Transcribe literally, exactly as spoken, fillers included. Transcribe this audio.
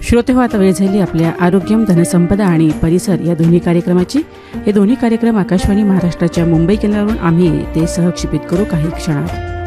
श्रोते हो, आता वेळ झाली आपल्या आरोग्यम, धनसंपदा आणि परिसर या दोन्ही कार्यक्रमाची. हे दोन्ही कार्यक्रम आकाशवाणी महाराष्ट्राच्या मुंबई केंद्रावरून आम्ही ते सहक्षेपित करू काही क्षणात.